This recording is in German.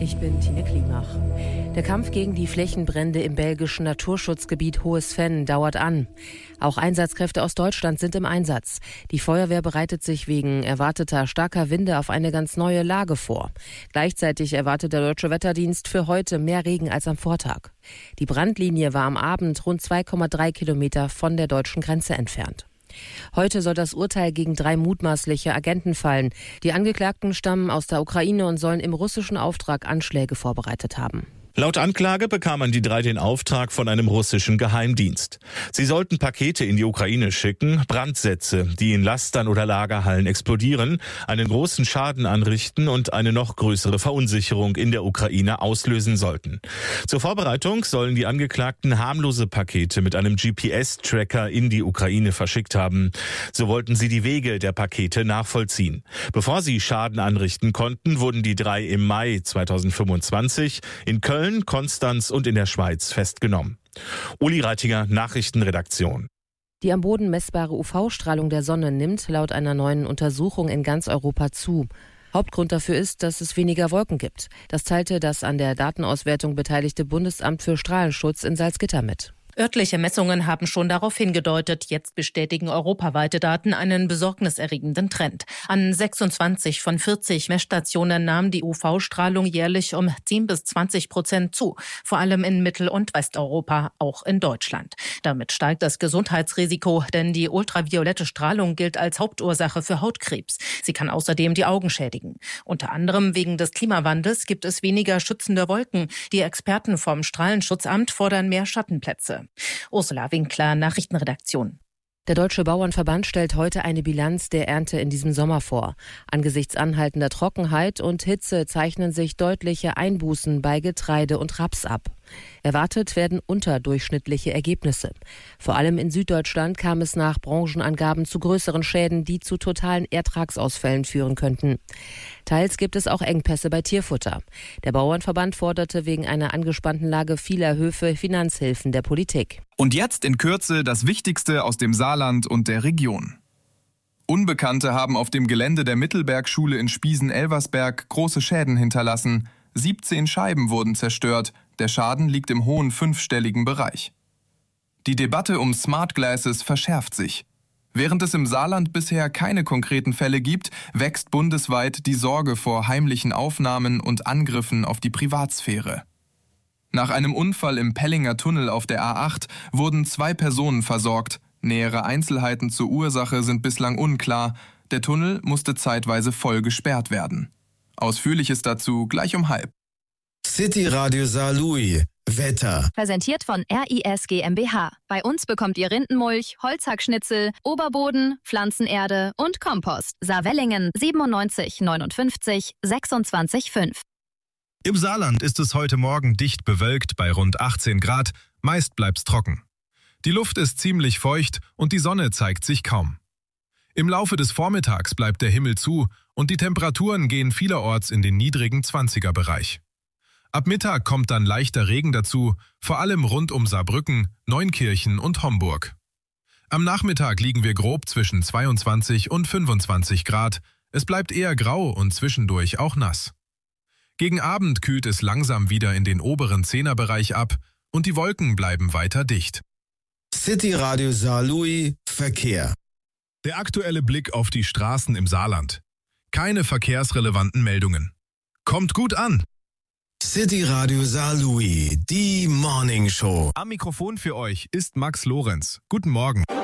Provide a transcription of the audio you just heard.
Ich bin Tine Klimach. Der Kampf gegen die Flächenbrände im belgischen Naturschutzgebiet Hohes Venn dauert an. Auch Einsatzkräfte aus Deutschland sind im Einsatz. Die Feuerwehr bereitet sich wegen erwarteter starker Winde auf eine ganz neue Lage vor. Gleichzeitig erwartet der Deutsche Wetterdienst für heute mehr Regen als am Vortag. Die Brandlinie war am Abend rund 2,3 Kilometer von der deutschen Grenze entfernt. Heute soll das Urteil gegen 3 mutmaßliche Agenten fallen. Die Angeklagten stammen aus der Ukraine und sollen im russischen Auftrag Anschläge vorbereitet haben. Laut Anklage bekamen die 3 den Auftrag von einem russischen Geheimdienst. Sie sollten Pakete in die Ukraine schicken, Brandsätze, die in Lastern oder Lagerhallen explodieren, einen großen Schaden anrichten und eine noch größere Verunsicherung in der Ukraine auslösen sollten. Zur Vorbereitung sollen die Angeklagten harmlose Pakete mit einem GPS-Tracker in die Ukraine verschickt haben. So wollten sie die Wege der Pakete nachvollziehen. Bevor sie Schaden anrichten konnten, wurden die 3 im Mai 2025 in Köln, Konstanz und in der Schweiz festgenommen. Uli Reitiger, Nachrichtenredaktion. Die am Boden messbare UV-Strahlung der Sonne nimmt laut einer neuen Untersuchung in ganz Europa zu. Hauptgrund dafür ist, dass es weniger Wolken gibt. Das teilte das an der Datenauswertung beteiligte Bundesamt für Strahlenschutz in Salzgitter mit. Örtliche Messungen haben schon darauf hingedeutet. Jetzt bestätigen europaweite Daten einen besorgniserregenden Trend. An 26 von 40 Messstationen nahm die UV-Strahlung jährlich um 10-20% zu. Vor allem in Mittel- und Westeuropa, auch in Deutschland. Damit steigt das Gesundheitsrisiko, denn die ultraviolette Strahlung gilt als Hauptursache für Hautkrebs. Sie kann außerdem die Augen schädigen. Unter anderem wegen des Klimawandels gibt es weniger schützende Wolken. Die Experten vom Strahlenschutzamt fordern mehr Schattenplätze. Ursula Winkler, Nachrichtenredaktion. Der Deutsche Bauernverband stellt heute eine Bilanz der Ernte in diesem Sommer vor. Angesichts anhaltender Trockenheit und Hitze zeichnen sich deutliche Einbußen bei Getreide und Raps ab. Erwartet werden unterdurchschnittliche Ergebnisse. Vor allem in Süddeutschland kam es nach Branchenangaben zu größeren Schäden, die zu totalen Ertragsausfällen führen könnten. Teils gibt es auch Engpässe bei Tierfutter. Der Bauernverband forderte wegen einer angespannten Lage vieler Höfe Finanzhilfen der Politik. Und jetzt in Kürze das Wichtigste aus dem Saarland und der Region. Unbekannte haben auf dem Gelände der Mittelbergschule in Spiesen-Elversberg große Schäden hinterlassen. 17 Scheiben wurden zerstört. Der Schaden liegt im hohen 5-stelligen Bereich. Die Debatte um Smart Glasses verschärft sich. Während es im Saarland bisher keine konkreten Fälle gibt, wächst bundesweit die Sorge vor heimlichen Aufnahmen und Angriffen auf die Privatsphäre. Nach einem Unfall im Pellinger Tunnel auf der A8 wurden 2 Personen versorgt. Nähere Einzelheiten zur Ursache sind bislang unklar. Der Tunnel musste zeitweise voll gesperrt werden. Ausführliches dazu gleich um 12:30. City Radio Saarlouis. Wetter. Präsentiert von RIS GmbH. Bei uns bekommt ihr Rindenmulch, Holzhackschnitzel, Oberboden, Pflanzenerde und Kompost. Saarwellingen 97 59 26 5. Im Saarland ist es heute Morgen dicht bewölkt bei rund 18 Grad, meist bleibt's trocken. Die Luft ist ziemlich feucht und die Sonne zeigt sich kaum. Im Laufe des Vormittags bleibt der Himmel zu und die Temperaturen gehen vielerorts in den niedrigen 20er-Bereich. Ab Mittag kommt dann leichter Regen dazu, vor allem rund um Saarbrücken, Neunkirchen und Homburg. Am Nachmittag liegen wir grob zwischen 22 und 25 Grad. Es bleibt eher grau und zwischendurch auch nass. Gegen Abend kühlt es langsam wieder in den oberen 10er-Bereich ab und die Wolken bleiben weiter dicht. City Radio Saarlouis Verkehr. Der aktuelle Blick auf die Straßen im Saarland. Keine verkehrsrelevanten Meldungen. Kommt gut an! City Radio Saarlouis, die Morning Show. Am Mikrofon für euch ist Max Lorenz. Guten Morgen.